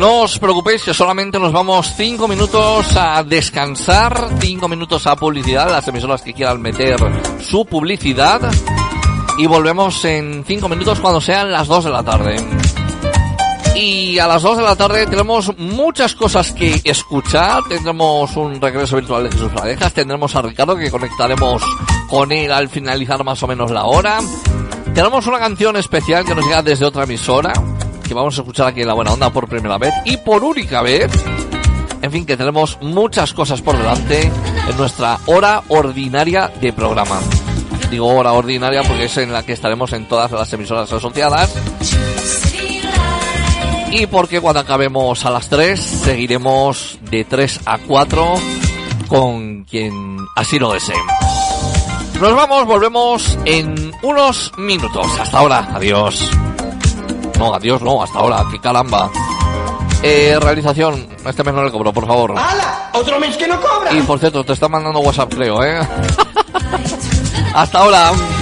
No os preocupéis que solamente nos vamos 5 minutos a descansar, 5 minutos a publicidad, las emisoras que quieran meter su publicidad, y volvemos en 5 minutos cuando sean las 2 de la tarde. Y a las 2 de la tarde tenemos muchas cosas que escuchar. Tendremos un regreso virtual de Jesús Parejas, tendremos a Ricardo, que conectaremos con él al finalizar más o menos la hora. Tenemos una canción especial que nos llega desde otra emisora, que vamos a escuchar aquí en La Buena Onda por primera vez y por única vez. En fin, que tenemos muchas cosas por delante en nuestra hora ordinaria de programa. Digo hora ordinaria porque es en la que estaremos en todas las emisoras asociadas. Y porque cuando acabemos a las 3, seguiremos de 3 a 4 con quien así lo desee. Nos vamos, volvemos en unos minutos. Hasta ahora, adiós. No, adiós, no, hasta ahora, qué caramba. Realización, este mes no le cobro, por favor. ¡Hala! ¡Otro mes que no cobra! Y por cierto, te está mandando WhatsApp, creo, Hasta ahora.